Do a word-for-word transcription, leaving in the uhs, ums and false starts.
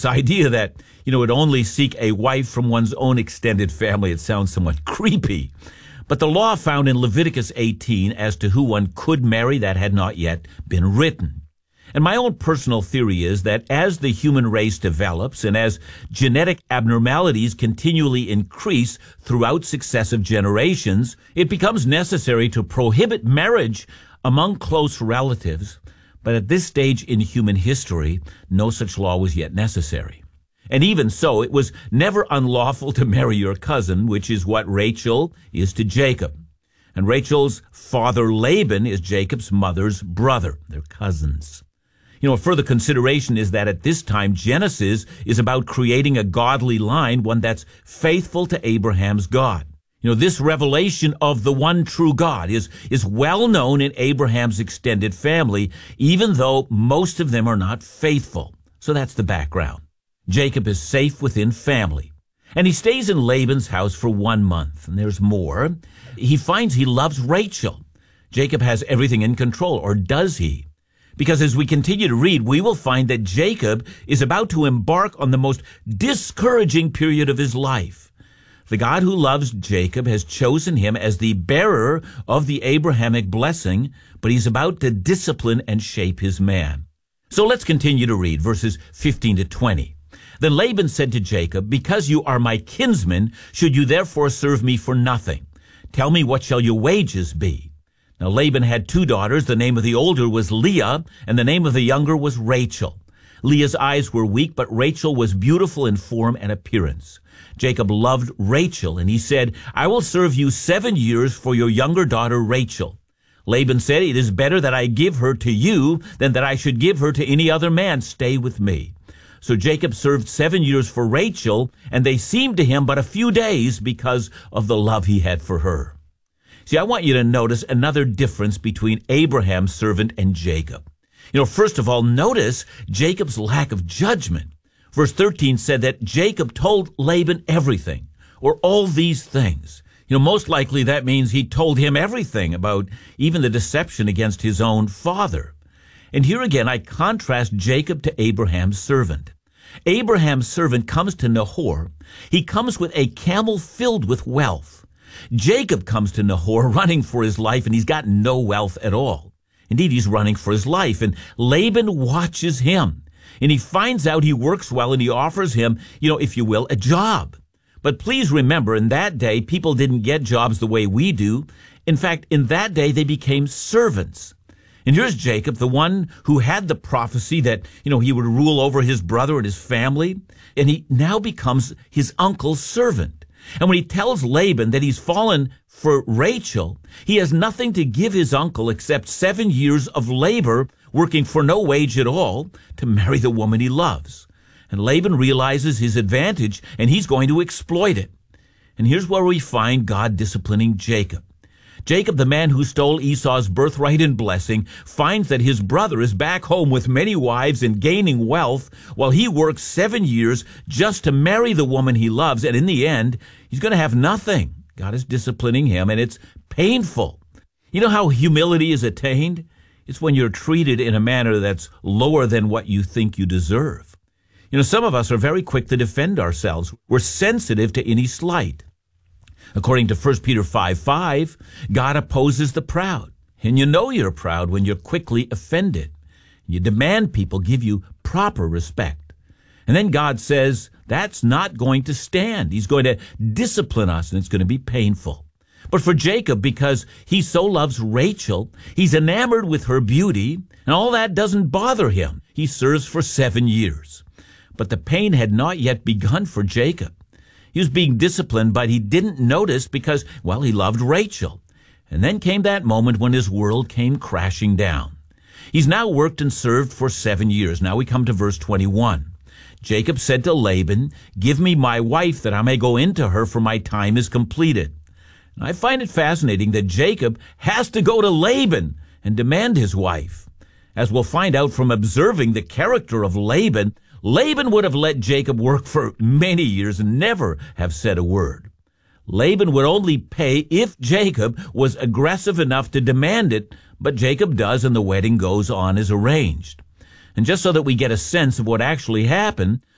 This idea that, you know, would only seek a wife from one's own extended family, it sounds somewhat creepy. But the law found in Leviticus eighteen as to who one could marry, that had not yet been written. And my own personal theory is that as the human race develops and as genetic abnormalities continually increase throughout successive generations, it becomes necessary to prohibit marriage among close relatives. But at this stage in human history, no such law was yet necessary. And even so, it was never unlawful to marry your cousin, which is what Rachel is to Jacob. And Rachel's father Laban is Jacob's mother's brother. They're cousins. You know, a further consideration is that at this time, Genesis is about creating a godly line, one that's faithful to Abraham's God. You know, this revelation of the one true God is, is well known in Abraham's extended family, even though most of them are not faithful. So that's the background. Jacob is safe within family. And he stays in Laban's house for one month. And there's more. He finds he loves Rachel. Jacob has everything in control, or does he? Because as we continue to read, we will find that Jacob is about to embark on the most discouraging period of his life. The God who loves Jacob has chosen him as the bearer of the Abrahamic blessing, but he's about to discipline and shape his man. So let's continue to read verses fifteen to twenty. Then Laban said to Jacob, "Because you are my kinsman, should you therefore serve me for nothing? Tell me, what shall your wages be?" Now Laban had two daughters. The name of the older was Leah, and the name of the younger was Rachel. Leah's eyes were weak, but Rachel was beautiful in form and appearance. Jacob loved Rachel, and he said, "I will serve you seven years for your younger daughter Rachel." Laban said, "It is better that I give her to you than that I should give her to any other man. Stay with me." So Jacob served seven years for Rachel, and they seemed to him but a few days because of the love he had for her. See, I want you to notice another difference between Abraham's servant and Jacob. You know, first of all, notice Jacob's lack of judgment. Verse thirteen said that Jacob told Laban everything, or all these things. You know, most likely that means he told him everything about even the deception against his own father. And here again, I contrast Jacob to Abraham's servant. Abraham's servant comes to Nahor. He comes with a camel filled with wealth. Jacob comes to Nahor running for his life, and he's got no wealth at all. Indeed, he's running for his life, and Laban watches him. And he finds out he works well, and he offers him, you know, if you will, a job. But please remember, in that day, people didn't get jobs the way we do. In fact, in that day, they became servants. And here's Jacob, the one who had the prophecy that, you know, he would rule over his brother and his family. And he now becomes his uncle's servant. And when he tells Laban that he's fallen for Rachel, he has nothing to give his uncle except seven years of labor, working for no wage at all, to marry the woman he loves. And Laban realizes his advantage, and he's going to exploit it. And here's where we find God disciplining Jacob. Jacob, the man who stole Esau's birthright and blessing, finds that his brother is back home with many wives and gaining wealth, while he works seven years just to marry the woman he loves, and in the end, he's going to have nothing. God is disciplining him, and it's painful. You know how humility is attained? It's when you're treated in a manner that's lower than what you think you deserve. You know, some of us are very quick to defend ourselves. We're sensitive to any slight. According to First Peter five five, God opposes the proud. And you know you're proud when you're quickly offended. You demand people give you proper respect. And then God says that's not going to stand. He's going to discipline us, and it's going to be painful. But for Jacob, because he so loves Rachel, he's enamored with her beauty, and all that doesn't bother him. He serves for seven years. But the pain had not yet begun for Jacob. He was being disciplined, but he didn't notice because, well, he loved Rachel. And then came that moment when his world came crashing down. He's now worked and served for seven years. Now we come to verse twenty-one. Jacob said to Laban, "Give me my wife that I may go into her, for my time is completed." And I find it fascinating that Jacob has to go to Laban and demand his wife. As we'll find out from observing the character of Laban, Laban would have let Jacob work for many years and never have said a word. Laban would only pay if Jacob was aggressive enough to demand it, but Jacob does, and the wedding goes on as arranged. And just so that we get a sense of what actually happened,